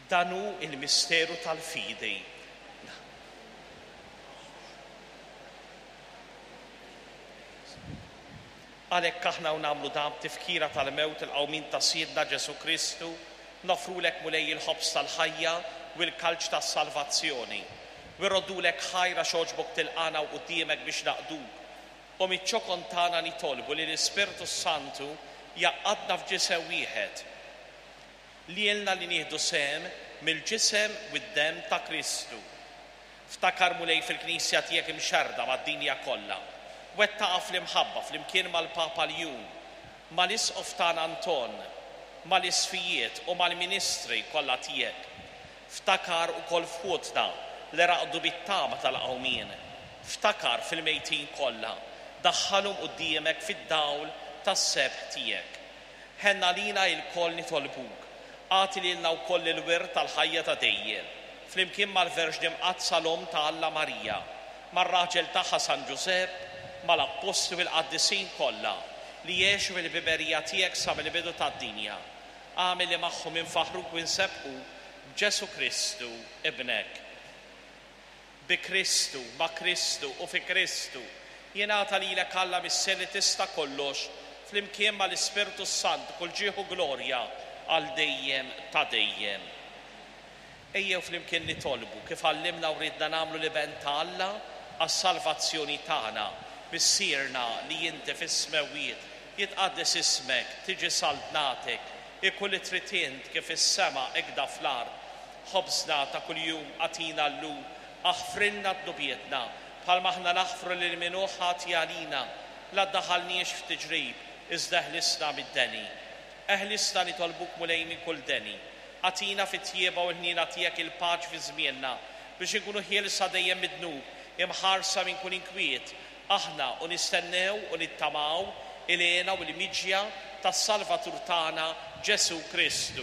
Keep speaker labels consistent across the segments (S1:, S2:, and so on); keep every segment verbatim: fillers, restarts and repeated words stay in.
S1: Dan hu il-misteru tal-fidi. Għalhekk aħna nagħmlu dan tifkira tal-mewt il-qawmin ta' Siedna Ġesu Kristu, nofrulek mulej il-ħobs tal-ħajja u l-kalċ tas-salvazzjoni. Wirroddulek ħajra xogħġbok tilqana u quddiemek biex naqduk. U miċ-ċokon tagħna nitolbu li l-Ispirtu Santu jaqgħadna f'ġisem wieħed. Lielna li nieħdu sehem mill-ġisem u d-demm ta' Kristu. Ftakar mulej fil-Knisja tiegħek imxerda mad-dinja kollha. Wettaqa fl-imħabba fl-imkien mal-Papa Ljum, mal-Isqof tagħna Anton, mal-isfijiet u mal-ministri kollha tiegħek. Ftakar ukoll f'ħudna li raqdu bit-tama tal-qawmien. Ftakar fil-mejtin kollha, daħħalhom quddiemek fid-dawl tas-sebħ tiegħek. Ħenna lina l-koll nitolbuk, għati lilna wkoll il-wirt tal-ħajja ta' dejjem, flimkien mal-Verġni Mqazza l-Om ta' Alla Marija, mar-raġel tagħha San Ġusepp, mal-apposti u l-qaddisin kollha li jgħixu fil-biberija tiegħek sa mill-bidu tad-dinja. Għamel li magħhom infaħruk u nsebħu b'Ġesu Kristu ibnek. Bi Kristu, ma' Kristu u fi Kristu jingħata lilek Alla mis-seli tista' kollox flimkien mal-Ispirtu Sant kull ġieħu glorja għal dejjem ta' dejjem. Ejjew flimkien nitolbu kif għallimna u ridna nagħmlu li ben ta' Alla għas-salvazzjoni tagħna. Missierna li jinti fis-smewiet jitqaddes ismek, tiġi saltnatek, ikun li trid int kif is-sema ekda fl-ard. Ħobżna ta' kuljum għatina llum, aħfrilna d-dubietna, bħalma aħna naħfru lil min hu ħati għalina, la ddaħħalniex f'tiġrib, iżda eħlisna mid-deni. Eħlisna nitolbuk mulej minn kull deni. Għatina fit-tjieba u l-ħniena tiegħek il-paċi fi żmienna biex inkunu ħielsa dejjem mid-dnub, imħarsa minn kull inkwiet. Aħna u nistennew u nittamaw il-għena u l-miġja tas-Salvatur tagħna Ġesu Kristu.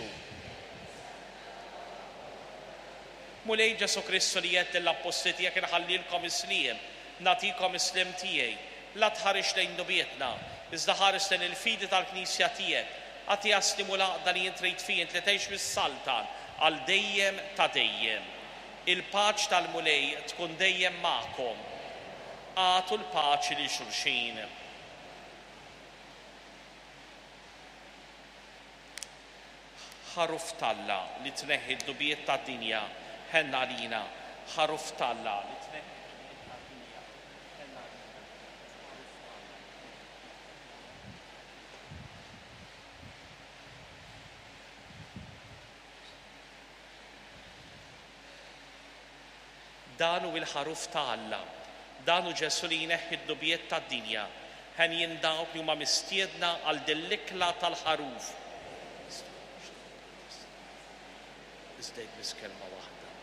S1: Mulej Ġesu Kristu li jgħid lill-apposti tiegħek inħallilkom isliem, nagħtikom isliem tiegħi, la tħarix lejn dubietna, iżda ħares lejn il-fidi tal-Knisja tiegħek, għatiha stimulaqda li jint trid fih li tgħix fis-saltan għal dejjem ta' dejjem. Il-paċ tal-mulej tkun dejjem magħkom. Għatu l-paċi li xulxin. Ħaruf talla li tneħħi d-dubiet ta' dinja ħenna lina. Ħaruf talla li tneħħi d-dubiet ta' dinja ħenna lina. Danu il-ħaruf talla. Danu Ġesu li jneħħi d-dubiet tad-dinja, ħen jindawk li huma mistiedna għal dil-ikla tal-ħaruf. Iżdejt bis kelma waħda.